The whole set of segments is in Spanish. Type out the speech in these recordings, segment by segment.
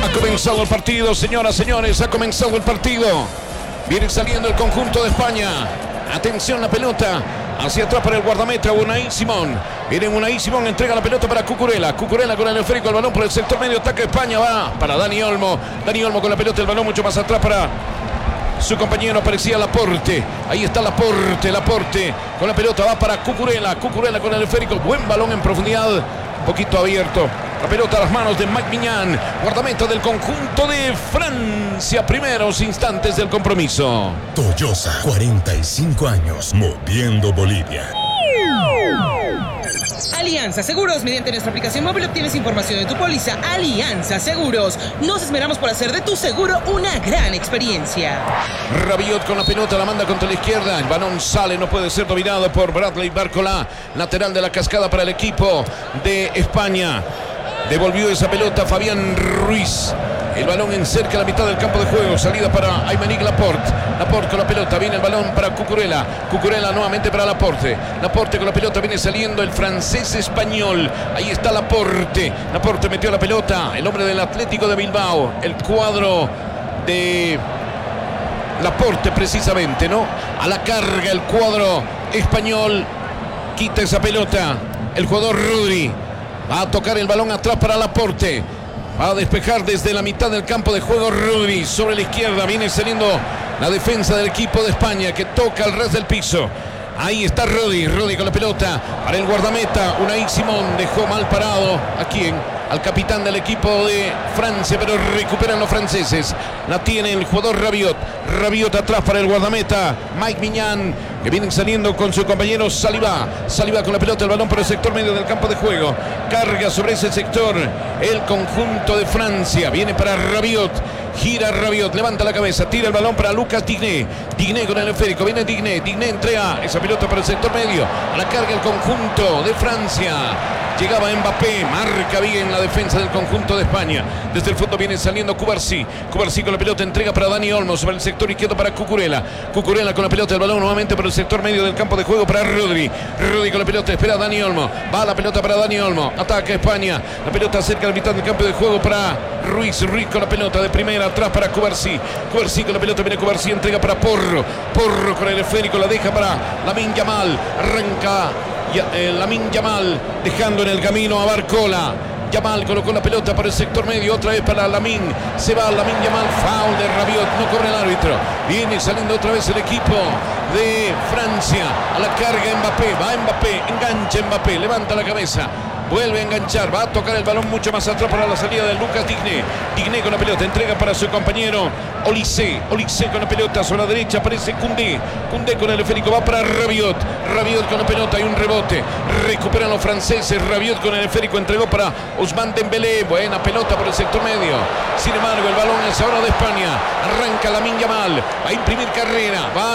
Ha comenzado el partido, señoras, señores, ha comenzado el partido. Viene saliendo el conjunto de España. Atención, la pelota hacia atrás para el guardameta Unai Simón. Viene Unai Simón, entrega la pelota para Cucurella. Cucurella con el esférico, el balón por el sector medio. Ataca España, va para Dani Olmo. Dani Olmo con la pelota, el balón mucho más atrás para su compañero, aparecía Laporte. Ahí está Laporte con la pelota, va para Cucurella. Cucurella con el esférico, buen balón en profundidad, un poquito abierto. La pelota a las manos de Mike Maignan, guardameta del conjunto de Francia. Primeros instantes del compromiso. Toyosa, 45 años, moviendo Bolivia. Alianza Seguros, mediante nuestra aplicación móvil obtienes información de tu póliza. Alianza Seguros, nos esmeramos por hacer de tu seguro una gran experiencia. Rabiot con la pelota, la manda contra la izquierda. El balón sale, no puede ser dominado por Bradley Barcola. Lateral de la cascada para el equipo de España. Devolvió esa pelota Fabián Ruiz. El balón en cerca de la mitad del campo de juego. Salida para Aymeric Laporte. Laporte con la pelota. Viene el balón para Cucurella. Cucurella nuevamente para Laporte. Laporte con la pelota. Viene saliendo el francés español. Ahí está Laporte. Laporte metió la pelota. El hombre del Atlético de Bilbao. El cuadro de Laporte precisamente, ¿no? A la carga el cuadro español. Quita esa pelota el jugador Rodri. Va a tocar el balón atrás para Laporte. Va a despejar desde la mitad del campo de juego Rodri. Sobre la izquierda viene saliendo la defensa del equipo de España, que toca el ras del piso. Ahí está Rodri con la pelota para el guardameta Unai Simón. Dejó mal parado a quién, al capitán del equipo de Francia, pero recuperan los franceses. La tiene el jugador Rabiot atrás para el guardameta Mike Maignan, que vienen saliendo con su compañero Saliba con la pelota, el balón por el sector medio del campo de juego. Carga sobre ese sector el conjunto de Francia. Viene para Rabiot. Gira Rabiot, levanta la cabeza, tira el balón para Lucas Digne con el esférico, viene Digne entrega esa pelota para el sector medio. A la carga el conjunto de Francia. Llegaba Mbappé, marca bien la defensa del conjunto de España. Desde el fondo viene saliendo Cubarsí con la pelota, entrega para Dani Olmo sobre el sector izquierdo para Cucurella con la pelota, el balón nuevamente por el sector medio del campo de juego para Rodri con la pelota, espera Dani Olmo, va la pelota para Dani Olmo, ataca España, la pelota cerca de la mitad del campo de juego para Ruiz con la pelota de primera, atrás para Cubarsí con la pelota, viene Cubarsí, entrega para Porro con el esférico, la deja para Lamine Yamal, arranca Lamine Yamal, dejando en el camino a Barcola. Yamal colocó la pelota por el sector medio, otra vez para Lamine. Se va Lamine Yamal, foul de Rabiot, no corre el árbitro. Viene saliendo otra vez el equipo de Francia. A la carga Mbappé, va Mbappé, engancha Mbappé, levanta la cabeza. Vuelve a enganchar, va a tocar el balón mucho más atrás para la salida de Lucas Digne con la pelota, entrega para su compañero Olise con la pelota, sobre la derecha aparece Koundé con el esférico, va para Rabiot con la pelota, hay un rebote, recuperan los franceses, Rabiot con el esférico, entregó para Ousmane Dembélé, buena pelota por el sector medio. Sin embargo, el balón es ahora de España, arranca Lamine Yamal, va a imprimir carrera, va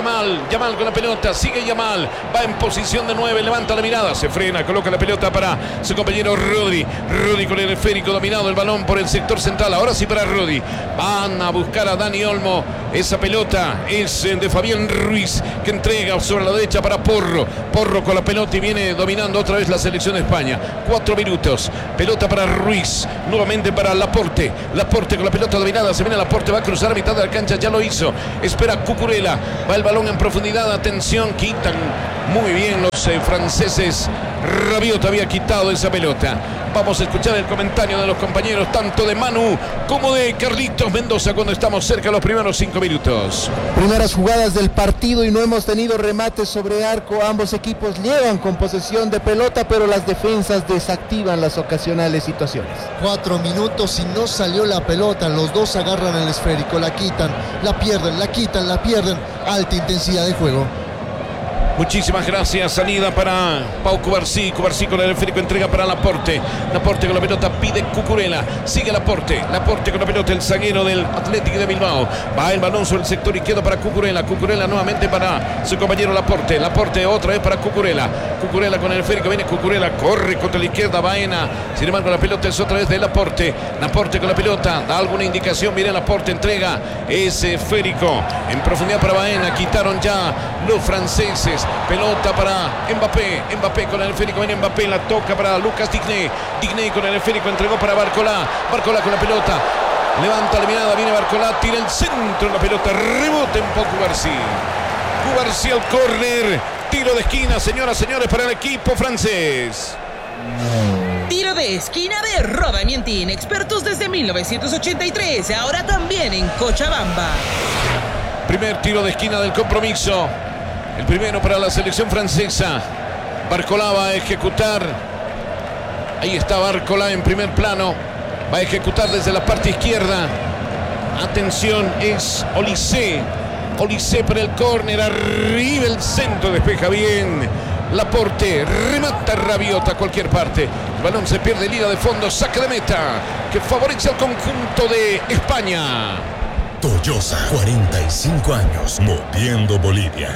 Yamal con la pelota, sigue Yamal, va en posición de 9, levanta la mirada, se frena, coloca la pelota para su compañero Rodri con el esférico, dominado el balón por el sector central, ahora sí para Rodri, van a buscar a Dani Olmo, esa pelota es de Fabián Ruiz, que entrega sobre la derecha para Porro con la pelota y viene dominando otra vez la selección de España. 4 minutos, pelota para Ruiz, nuevamente para Laporte con la pelota dominada, se viene Laporte, va a cruzar a mitad de la cancha, ya lo hizo, espera Cucurella, va el balón en profundidad, atención, quitan muy bien los franceses. Rabiot había quitado esa pelota. Vamos a escuchar el comentario de los compañeros, tanto de Manu como de Carlitos Mendoza, cuando estamos cerca de los primeros 5 minutos. Primeras jugadas del partido y no hemos tenido remates sobre arco. Ambos equipos llegan con posesión de pelota, pero las defensas desactivan las ocasionales situaciones. 4 minutos y no salió la pelota. Los dos agarran el esférico, la quitan, la pierden, la quitan, la pierden. Alta intensidad de juego. Muchísimas gracias. Salida para Pau Cubarsí con el esférico, entrega para Laporte con la pelota, pide Cucurella, sigue Laporte con la pelota, el zaguero del Atlético de Bilbao, va el balón sobre el sector izquierdo para Cucurella nuevamente para su compañero Laporte otra vez para Cucurella con el esférico, viene Cucurella, corre contra la izquierda, Baena, sin embargo la pelota es otra vez de Laporte con la pelota, da alguna indicación, mire Laporte, entrega ese esférico en profundidad para Baena, quitaron ya los franceses. franceses. Pelota para Mbappé. Mbappé con el esférico. Viene Mbappé. La toca para Lucas Digne. Digne con el esférico. Entregó para Barcola. Barcola con la pelota. Levanta la mirada. Viene Barcola. Tira el centro. La pelota. Rebote en poco Cubarsí. Cubarsí al córner. Tiro de esquina, señoras, señores, para el equipo francés. Tiro de esquina de Roda Mientin, expertos desde 1983, ahora también en Cochabamba. Primer tiro de esquina del compromiso. El primero para la selección francesa. Barcola va a ejecutar. Ahí está Barcola en primer plano. Va a ejecutar desde la parte izquierda. Atención, es Olise. Olise para el córner. Arriba el centro, despeja bien Laporte, remata Rabiot a cualquier parte. El balón se pierde, línea de fondo, saque de meta que favorece al conjunto de España. Toyosa, 45 años, moviendo Bolivia.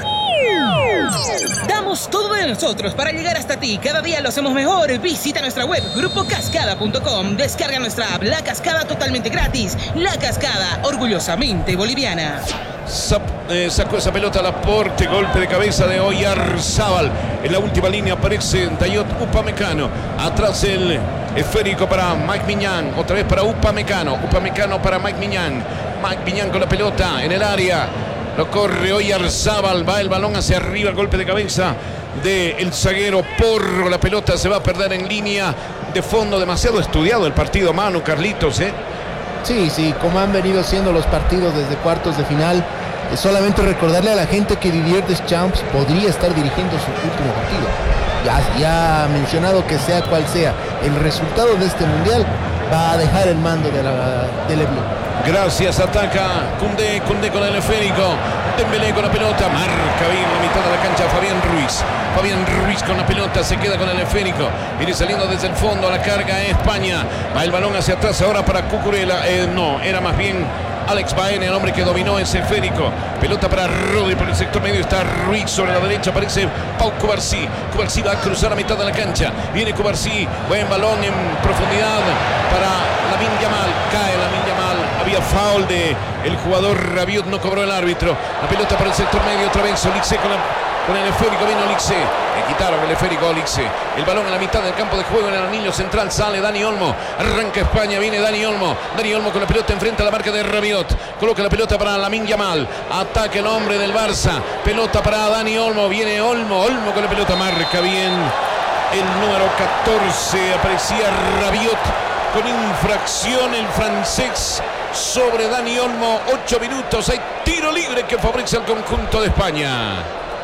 Damos todo de nosotros para llegar hasta ti. Cada día lo hacemos mejor. Visita nuestra web grupocascada.com. Descarga nuestra app La Cascada totalmente gratis. La Cascada, orgullosamente boliviana. Sacó esa pelota a Laporte, golpe de cabeza de Oyarzábal. En la última línea aparece Dayot Upamecano. Atrás el esférico para Mike Mignan. Otra vez para Upamecano. Upamecano para Mike Mignan. Mike Mignan con la pelota en el área. Lo corre Oyarzábal. Va el balón hacia arriba. El golpe de cabeza del zaguero Porro. La pelota se va a perder en línea de fondo. Demasiado estudiado el partido, Manu, Carlitos, Sí, como han venido siendo los partidos desde cuartos de final. Solamente recordarle a la gente que Didier Deschamps podría estar dirigiendo su último partido. Ya ha mencionado que sea cual sea el resultado de este mundial, va a dejar el mando de Le Bleu. Gracias, ataca Koundé con el esférico. Dembélé con la pelota, marca bien la mitad de la cancha Fabián Ruiz. Fabián Ruiz con la pelota, se queda con el esférico. Viene saliendo desde el fondo, la carga España. Va el balón hacia atrás ahora para Cucurella. No, era más bien Alex Baena, el hombre que dominó ese esférico. Pelota para Rodri por el sector medio. Está Ruiz sobre la derecha. Aparece Pau Cubarsí. Cubarsí va a cruzar la mitad de la cancha. Viene Cubarsí. Buen balón en profundidad para Lamine Yamal. Cae Lamine Yamal. Había foul de el jugador Rabiot. No cobró el árbitro. La pelota para el sector medio. Otra vez Olise con el esférico. Viene Olise. Le quitaron el esférico a Olise. El balón en la mitad del campo de juego en el anillo central. Sale Dani Olmo. Arranca España. Viene Dani Olmo. Dani Olmo con la pelota enfrente a la marca de Rabiot. Coloca la pelota para Lamine Yamal. Ataca el hombre del Barça. Pelota para Dani Olmo. Viene Olmo. Olmo con la pelota. Marca bien el número 14. Aparecía Rabiot con infracción el francés sobre Dani Olmo. 8 minutos. Hay tiro libre que favorece al conjunto de España.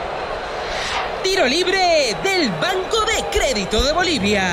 Tiro libre del Banco de Crédito de Bolivia.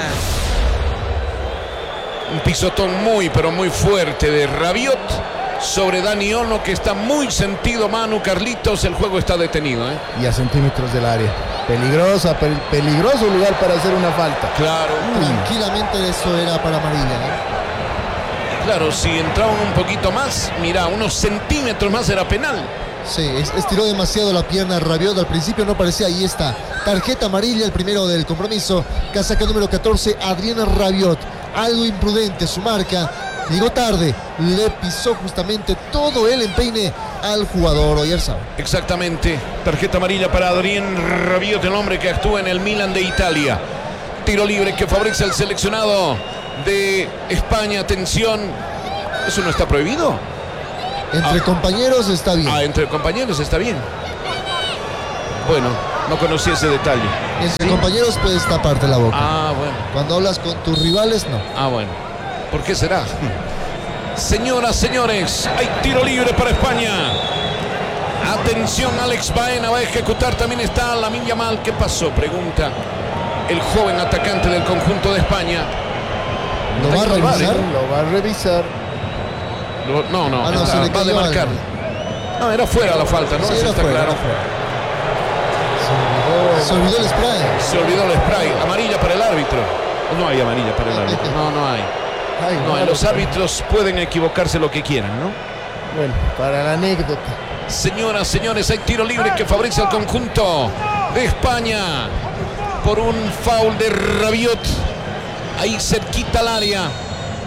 Un pisotón muy, pero muy fuerte de Rabiot sobre Dani Olmo, que está muy sentido, Manu, Carlitos. El juego está detenido, Y a centímetros del área. Peligroso lugar para hacer una falta. Claro. Tranquilamente eso era para amarilla. Claro, si entraban un poquito más, mira, unos centímetros más era penal. Sí, estiró demasiado la pierna Rabiot. Al principio no parecía. Ahí está. Tarjeta amarilla, el primero del compromiso. Casaca número 14, Adriana Rabiot. Algo imprudente su marca. Llegó tarde. Le pisó justamente todo el empeine al jugador Oyarzábal. Exactamente. Tarjeta amarilla para Adrien Rabiot, el hombre que actúa en el Milan de Italia. Tiro libre que favorece al seleccionado de España. Atención. ¿Eso no está prohibido? Entre compañeros está bien. Entre compañeros está bien. Bueno, no conocí ese detalle. Entre compañeros puedes taparte la boca. Bueno. Cuando hablas con tus rivales, no. Bueno. ¿Por qué será? Señoras, señores, hay tiro libre para España. Atención, Alex Baena va a ejecutar. También está Lamine Yamal. ¿Qué pasó? Pregunta el joven atacante del conjunto de España. ¿Lo va a revisar? Lo va a revisar. No, se le va a demarcar. No, era fuera la falta, ¿no? Sí, Eso está fuera, claro. Se olvidó el spray. Se olvidó el spray. Amarilla para el árbitro. No hay amarilla para el árbitro. No hay. No, los árbitros pueden equivocarse lo que quieran, ¿no? Bueno, para la anécdota. Señoras, señores, hay tiro libre que favorece al conjunto de España por un foul de Rabiot. Ahí cerquita al área.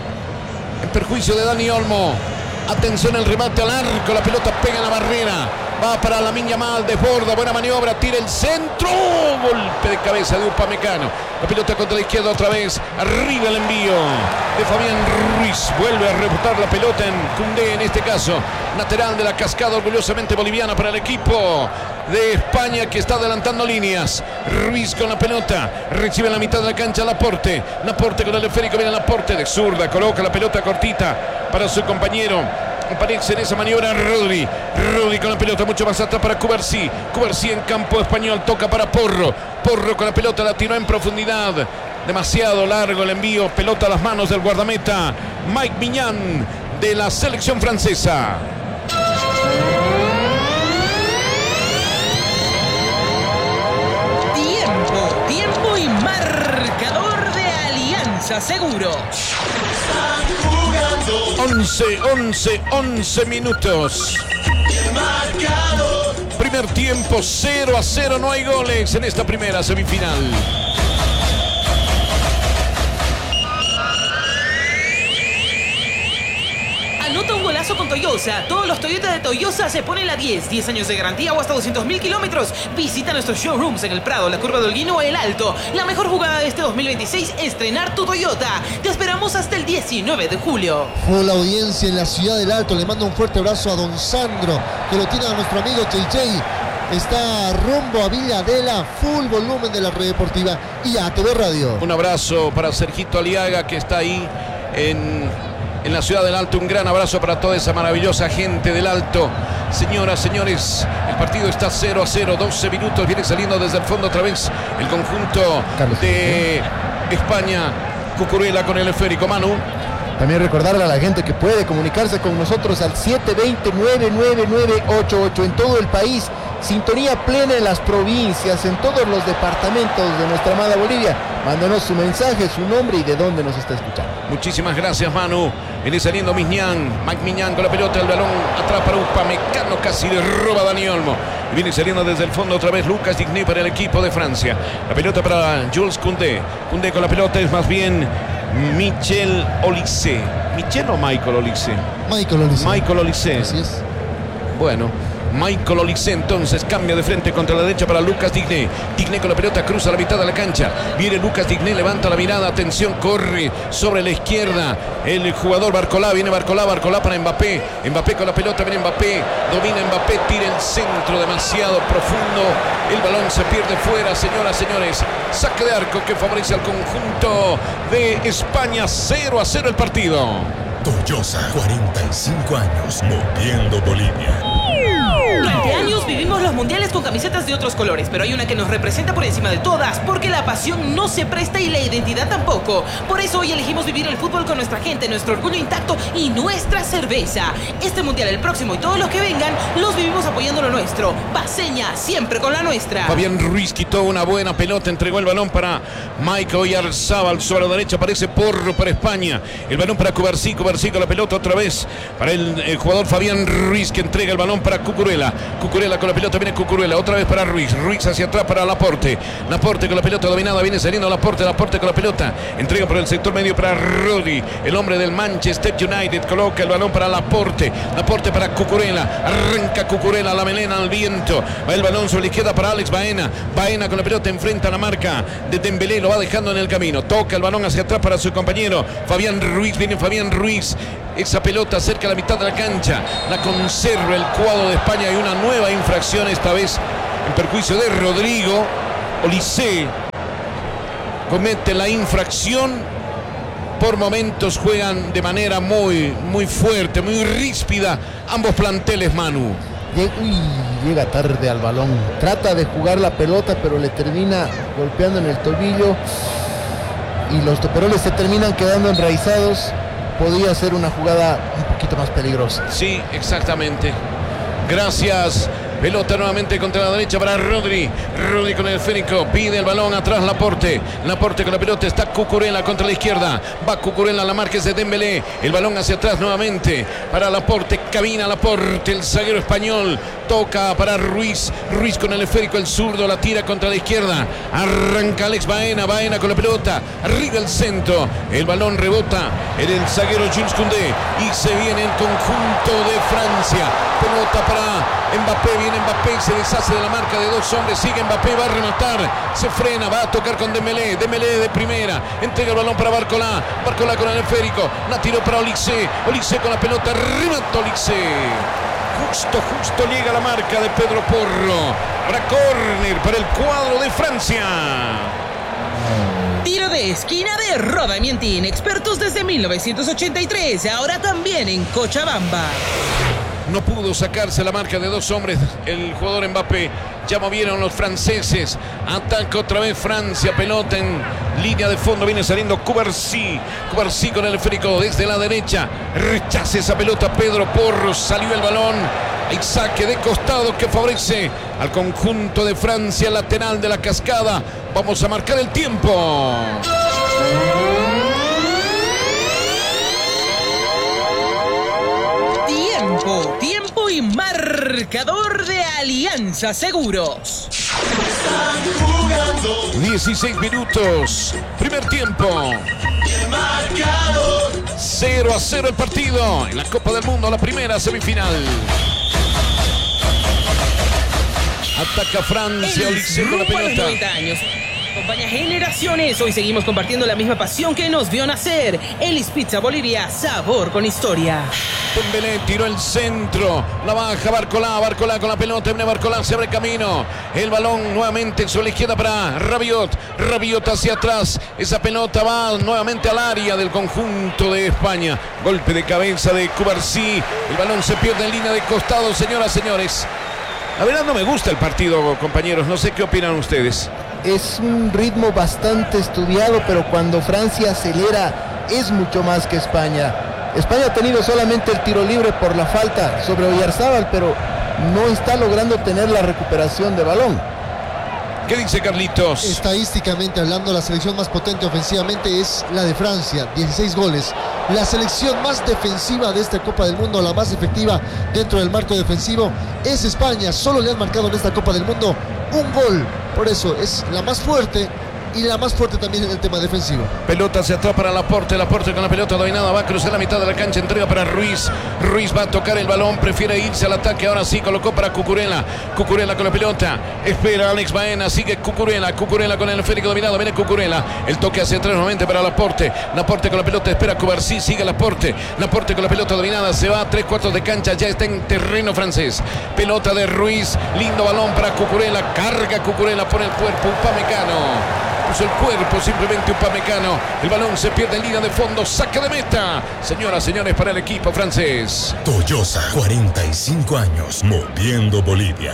En perjuicio de Dani Olmo. Atención el remate al arco. La pelota pega en la barrera. Va para Lamine Yamal, desborda, buena maniobra, tira el centro, golpe de cabeza de Upamecano. La pelota contra la izquierda otra vez, arriba el envío de Fabián Ruiz. Vuelve a rebotar la pelota en Koundé, en este caso, lateral de la Cascada, orgullosamente boliviana para el equipo de España que está adelantando líneas. Ruiz con la pelota, recibe en la mitad de la cancha Laporte con el esférico, viene Laporte de zurda, coloca la pelota cortita para su compañero. Aparece en esa maniobra Rodri con la pelota mucho más atrás para Cubarsí en campo español, toca para Porro con la pelota, la tiró en profundidad, demasiado largo el envío, pelota a las manos del guardameta Mike Maignan de la selección francesa. Tiempo y marcador de Alianza Seguro. 11 minutos. Primer tiempo 0-0, no hay goles en esta primera semifinal. Anota un golazo con Toyosa. Todos los Toyota de Toyosa se ponen la 10. 10 años de garantía o hasta 200.000 kilómetros. Visita nuestros showrooms en El Prado, la Curva de Holguín o El Alto. La mejor jugada de este 2026, estrenar tu Toyota. Te esperamos hasta el 19 de julio. Full audiencia en la ciudad del Alto. Le mando un fuerte abrazo a don Sandro, que lo tiene a nuestro amigo JJ. Está rumbo a Villa Adela, full volumen de la red deportiva y ATV Radio. Un abrazo para Sergito Aliaga, que está ahí en la ciudad del Alto. Un gran abrazo para toda esa maravillosa gente del Alto. Señoras, señores, el partido está 0-0, 12 minutos, viene saliendo desde el fondo otra vez el conjunto de España. Cucurella con el esférico, Manu. También recordarle a la gente que puede comunicarse con nosotros al 720-99988 en todo el país. Sintonía plena en las provincias, en todos los departamentos de nuestra amada Bolivia. Mándanos su mensaje, su nombre y de dónde nos está escuchando. Muchísimas gracias, Manu. Viene saliendo Mike Maignan con la pelota, el balón atrás para Upamecano, casi le roba a Dani Olmo. Y viene saliendo desde el fondo otra vez Lucas Digné para el equipo de Francia. La pelota para Jules Koundé. Koundé con la pelota es más bien Michel Olise. ¿Michel o Michael Olise? Michael Olise. Así es. Bueno, Michael Olise entonces cambia de frente contra la derecha para Lucas Digné. Digné con la pelota cruza la mitad de la cancha. Viene Lucas Digné, levanta la mirada. Atención, corre sobre la izquierda el jugador Barcolá. Viene Barcolá para Mbappé. Mbappé con la pelota, viene Mbappé. Domina Mbappé, tira el centro demasiado profundo. El balón se pierde fuera, señoras, señores. Saque de arco que favorece al conjunto de España. 0-0 el partido. Toyosa, 45 años, moviendo Bolivia. Durante años vivimos los mundiales con camisetas de otros colores, pero hay una que nos representa por encima de todas, porque la pasión no se presta y la identidad tampoco. Por eso hoy elegimos vivir el fútbol con nuestra gente, nuestro orgullo intacto y nuestra cerveza. Este mundial, el próximo y todos los que vengan, los vivimos apoyando lo nuestro. Paceña, siempre con la nuestra. Fabián Ruiz quitó una buena pelota, entregó el balón para Mike Oyarzábal. Sobre la derecha aparece Porro para España. El balón para Cubarsí con la pelota otra vez para el jugador Fabián Ruiz, que entrega el balón para Cucurella con la pelota, viene Cucurella otra vez para Ruiz hacia atrás para Laporte con la pelota dominada, viene saliendo Laporte con la pelota, entrega por el sector medio para Rodri, el hombre del Manchester United, coloca el balón para Laporte para Cucurella, arranca Cucurella, la melena al viento, va el balón sobre la izquierda para Alex Baena con la pelota, enfrenta a la marca de Dembélé, lo va dejando en el camino, toca el balón hacia atrás para su compañero Fabián Ruiz, viene Fabián Ruiz, esa pelota cerca de la mitad de la cancha, la conserva el cuadro de España y una nueva infracción, esta vez en perjuicio de Rodrigo. Olise comete la infracción. Por momentos juegan de manera muy fuerte, muy ríspida ambos planteles, Manu. Llega tarde al balón, trata de jugar la pelota pero le termina golpeando en el tobillo y los toperoles se terminan quedando enraizados. Podría ser una jugada un poquito más peligrosa. Sí, exactamente. Gracias. Pelota nuevamente contra la derecha para Rodri con el esférico, pide el balón atrás Laporte con la pelota, está Cucurella contra la izquierda, va Cucurella, la marca es de Dembélé, el balón hacia atrás nuevamente para Laporte, camina Laporte, el zaguero español, toca para Ruiz con el esférico, el zurdo la tira contra la izquierda, arranca Alex Baena con la pelota, arriba el centro, el balón rebota en el zaguero Jules Koundé y se viene el conjunto de Francia, pelota para Mbappé, viene Mbappé, se deshace de la marca de dos hombres. Sigue Mbappé, va a rematar. Se frena, va a tocar con Dembélé. Dembélé de primera. Entrega el balón para Barcola. Barcola con el esférico. La tiró para Olise. Olise con la pelota. Remata Olise. Justo llega la marca de Pedro Porro. Habrá córner para el cuadro de Francia. Tiro de esquina de Roda Mientín, expertos desde 1983, ahora también en Cochabamba. No pudo sacarse la marca de dos hombres el jugador Mbappé. Ya movieron los franceses. Ataca otra vez Francia. Pelota en línea de fondo. Viene saliendo Cubarsí. Cubarsí con el esférico desde la derecha. Rechaza esa pelota Pedro Porro. Salió el balón. Hay saque de costado que favorece al conjunto de Francia. Lateral de la Cascada. Vamos a marcar el tiempo. Tiempo y marcador de Alianza Seguros. 16 minutos. Primer tiempo. 0-0 el partido en la Copa del Mundo, la primera semifinal. Ataca Francia, Olise con la pelota. 90 años. Acompaña generaciones. Hoy seguimos compartiendo la misma pasión que nos vio nacer. Elis Pizza Bolivia, sabor con historia. Dembélé tiró el centro. La baja Barcola. Barcola con la pelota. Barcola se abre camino. El balón nuevamente sobre la izquierda para Rabiot. Rabiot hacia atrás. Esa pelota va nuevamente al área del conjunto de España. Golpe de cabeza de Cubarsí. El balón se pierde en línea de costado, señoras, señores. La verdad no me gusta el partido, compañeros. No sé qué opinan ustedes. Es un ritmo bastante estudiado, pero cuando Francia acelera es mucho más que España. España ha tenido solamente el tiro libre por la falta sobre Oyarzábal, pero no está logrando tener la recuperación de balón. ¿Qué dice Carlitos? Estadísticamente hablando, la selección más potente ofensivamente es la de Francia, 16 goles. La selección más defensiva de esta Copa del Mundo, la más efectiva dentro del marco defensivo, es España. Solo le han marcado en esta Copa del Mundo un gol. Por eso es la más fuerte y la más fuerte también en el tema defensivo. Pelota hacia atrás para Laporte. Laporte con la pelota dominada. Va a cruzar la mitad de la cancha. Entrega para Ruiz. Ruiz va a tocar el balón. Prefiere irse al ataque. Ahora sí colocó para Cucurella. Cucurella con la pelota. Espera Alex Baena. Sigue Cucurella. Cucurella con el esférico dominado. Viene Cucurella. El toque hacia atrás nuevamente para Laporte. Laporte con la pelota. Espera Cubarsí. Sigue Laporte. Laporte con la pelota dominada. Se va a 3/4 de cancha. Ya está en terreno francés. Pelota de Ruiz. Lindo balón para Cucurella. Carga Cucurella por el cuerpo. Upamecano. Puso el cuerpo simplemente Upamecano. El balón se pierde en línea de fondo. Saque de meta. Señoras, señores, para el equipo francés. Toyosa, 45 años, moviendo Bolivia.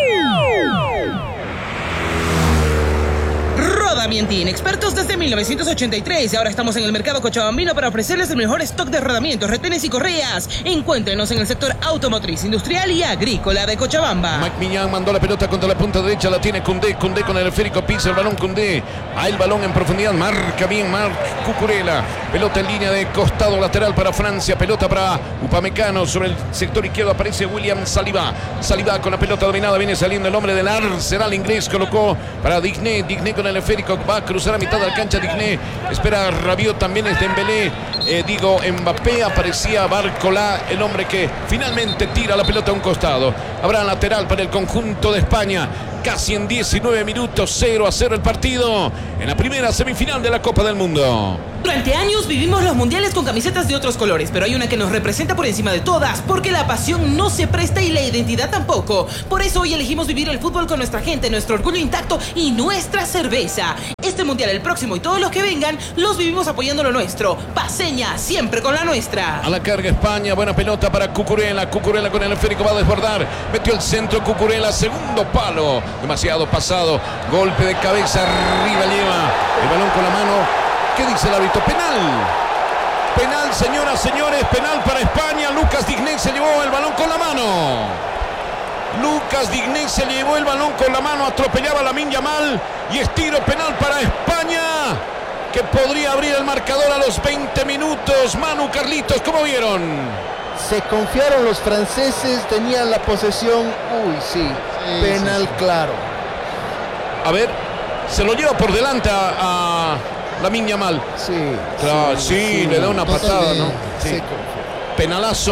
Roda Mientín, expertos desde 1983 y ahora estamos en el mercado cochabambino para ofrecerles el mejor stock de rodamientos, retenes y correas. Encuéntrenos en el sector automotriz, industrial y agrícola de Cochabamba. Mike Millán mandó la pelota contra la punta derecha, la tiene Koundé. Koundé con el esférico, pisa el balón Koundé. A el balón en profundidad, marca bien Marc Cucurella. Pelota en línea de costado lateral para Francia, pelota para Upamecano. Sobre el sector izquierdo aparece William Saliba. Saliba con la pelota dominada, viene saliendo el hombre del Arsenal inglés. Colocó para Digné. Digné con el esférico, va a cruzar a mitad de la cancha. Digné espera Rabiot, también es Dembélé. Mbappé, aparecía Barcola, el hombre que finalmente tira la pelota a un costado. Habrá lateral para el conjunto de España. Casi en 19 minutos, 0-0 el partido en la primera semifinal de la Copa del Mundo. Durante años vivimos los mundiales con camisetas de otros colores, pero hay una que nos representa por encima de todas, porque la pasión no se presta y la identidad tampoco. Por eso hoy elegimos vivir el fútbol con nuestra gente, nuestro orgullo intacto y nuestra cerveza. Este mundial, el próximo y todos los que vengan, los vivimos apoyando lo nuestro. Paceña, siempre con la nuestra. A la carga España, buena pelota para Cucurella. Cucurella con el esférico va a desbordar. Metió el centro Cucurella, segundo palo. Demasiado pasado. Golpe de cabeza, arriba lleva el balón con la mano. ¿Qué dice el árbitro? Penal. Penal, señoras, señores. Penal para España. Lucas Digné se llevó el balón con la mano. Lucas Digné se llevó el balón con la mano. Atropellaba a Lamine Yamal. Y es tiro penal para España, que podría abrir el marcador a los 20 minutos. Manu, Carlitos, ¿cómo vieron? Se confiaron los franceses, tenían la posesión. Uy, sí, penal claro. A ver, se lo lleva por delante a Lamine Yamal. Sí, Claro, sí, le da una patada, ¿no? Sí. Sí. Penalazo.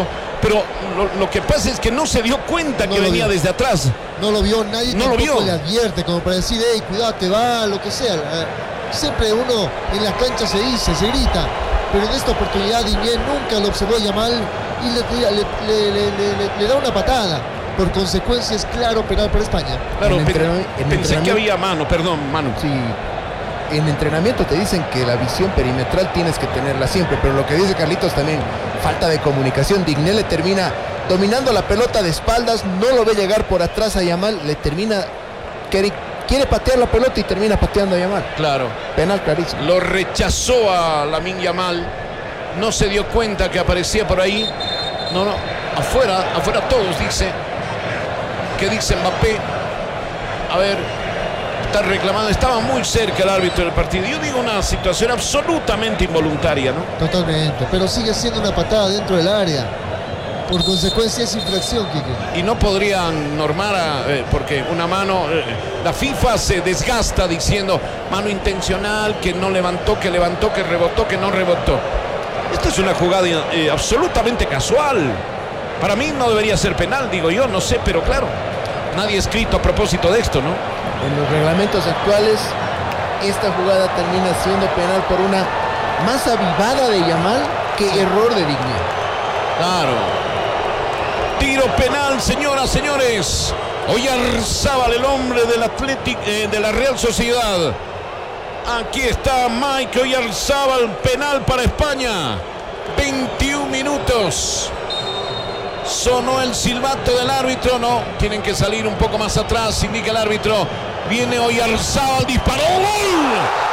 pero lo que pasa es que no se dio cuenta que venía desde atrás. No lo vio, nadie No lo tampoco vio. le advierte, como para decir, hey, cuidado, te va, lo que sea. Siempre uno en la cancha se dice, se grita, pero en esta oportunidad Digne nunca lo observó a Yamal y le da una patada. Por consecuencia es claro penal para España. Claro, En pensé que entrenamiento- había mano, perdón, Manu. Sí, en entrenamiento te dicen que la visión perimetral tienes que tenerla siempre, pero lo que dice Carlitos también, falta de comunicación. Digne le termina dominando la pelota de espaldas, no lo ve llegar por atrás a Yamal, le termina, quiere patear la pelota y termina pateando a Yamal. Claro. Penal clarísimo. Lo rechazó a Lamine Yamal. No se dio cuenta que aparecía por ahí. No, afuera todos, dice. ¿Qué dice Mbappé? A ver, está reclamando. Estaba muy cerca el árbitro del partido. Yo digo una situación absolutamente involuntaria, ¿no? Totalmente, pero sigue siendo una patada dentro del área. Por consecuencia es infracción, Quique. Y no podrían normar, porque una mano, la FIFA se desgasta diciendo mano intencional, que no levantó, que levantó, que rebotó, que no rebotó. Esto es una jugada absolutamente casual. Para mí no debería ser penal, digo yo, no sé, pero claro, nadie ha escrito a propósito de esto, ¿no? En los reglamentos actuales, esta jugada termina siendo penal por una más avivada de Yamal que error de Digne. Claro. Tiro penal, señoras, señores. Oyarzábal, el hombre del de la Real Sociedad. Aquí está Mike Oyarzábal, penal para España. 21 minutos. Sonó el silbato del árbitro, no, tienen que salir un poco más atrás, indica el árbitro. Viene Oyarzábal, disparó, ¡gol!